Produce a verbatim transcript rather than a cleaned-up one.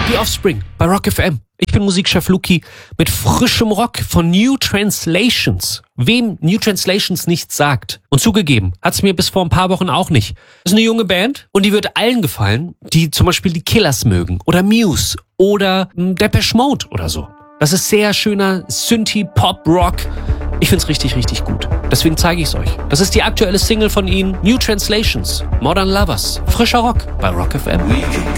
Die Offspring bei Rock F M. Ich bin Musikchef Luki mit frischem Rock von New Translations. Wem New Translations nichts sagt. Und zugegeben, hat's mir bis vor ein paar Wochen auch nicht. Das ist eine junge Band und die wird allen gefallen, die zum Beispiel die Killers mögen oder Muse oder Depeche Mode oder so. Das ist sehr schöner Synthie-Pop-Rock. Ich find's richtig, richtig gut. Deswegen zeige ich's euch. Das ist die aktuelle Single von ihnen, New Translations, Modern Lovers. Frischer Rock bei Rock F M.